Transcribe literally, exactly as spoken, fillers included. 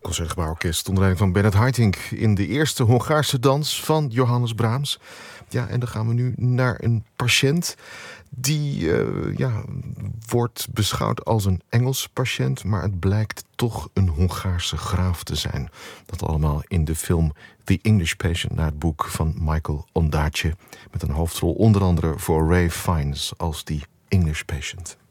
Concertgebouworkest onder leiding van Bernard Haitink in de eerste Hongaarse dans van Johannes Brahms. Ja, en dan gaan we nu naar een patiënt die uh, ja, wordt beschouwd als een Engels patiënt, maar het blijkt toch een Hongaarse graaf te zijn. Dat allemaal in de film The English Patient, naar het boek van Michael Ondaatje, met een hoofdrol onder andere voor Ray Fiennes als die English Patient.